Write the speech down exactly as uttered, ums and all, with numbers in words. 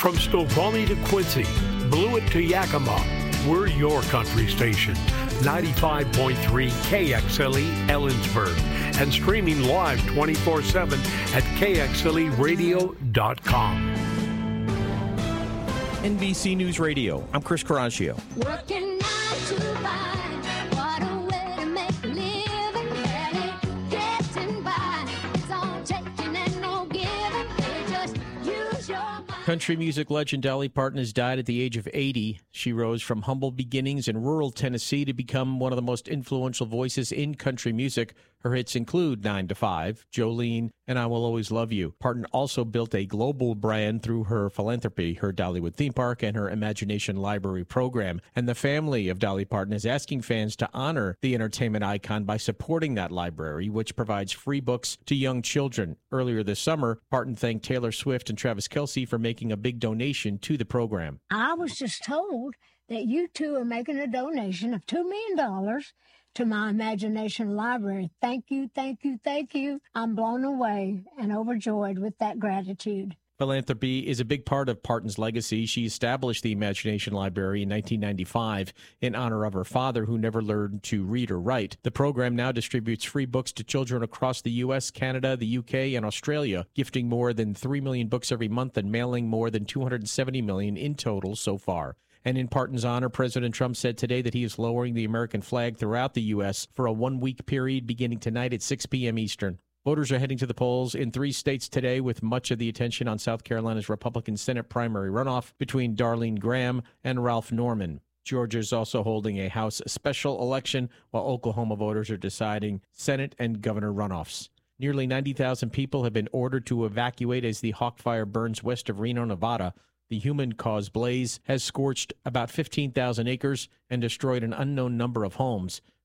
From Snoqualmie to Quincy, Blewett to Yakima, we're your country station. ninety-five point three K X L E Ellensburg and streaming live twenty-four seven at K X L E radio dot com. N B C News Radio, I'm Chris Caraccio. Working nine to five, what a way to make a living, barely getting by. It's all taking and no giving, they just use your mind. Country music legend Dolly Parton has died at the age of eighty. She rose from humble beginnings in rural Tennessee to become one of the most influential voices in country music. Her hits include nine to five, Jolene, and I Will Always Love You. Parton also built a global brand through her philanthropy, her Dollywood theme park, and her Imagination Library program. And the family of Dolly Parton is asking fans to honor the entertainment icon by supporting that library, which provides free books to young children. Earlier this summer, Parton thanked Taylor Swift and Travis Kelce for making a big donation to the program. I was just told that you two are making a donation of two million dollars to my Imagination Library. Thank you, thank you, thank you. I'm blown away and overjoyed with that gratitude. Philanthropy is a big part of Parton's legacy. She established the Imagination Library in nineteen ninety-five in honor of her father, who never learned to read or write. The program now distributes free books to children across the U S, Canada, the U K, and Australia, gifting more than three million books every month and mailing more than two hundred seventy million in total so far. And in Parton's honor, President Trump said today that he is lowering the American flag throughout the U S for a one-week period beginning tonight at six p.m. Eastern. Voters are heading to the polls in three states today, with much of the attention on South Carolina's Republican Senate primary runoff between Darlene Graham and Ralph Norman. Georgia is also holding a House special election, while Oklahoma voters are deciding Senate and governor runoffs. Nearly ninety thousand people have been ordered to evacuate as the Hawk Fire burns west of Reno, Nevada. The human-caused blaze has scorched about fifteen thousand acres and destroyed an unknown number of homes.